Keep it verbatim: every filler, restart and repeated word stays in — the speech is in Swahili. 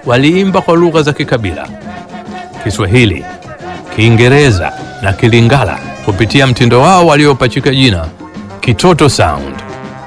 waliimba kwa lugha za kikabila, Kiswahili, Kiingereza na Kilingala kupitia mtindo wao waliopachika jina Kitoto Sound.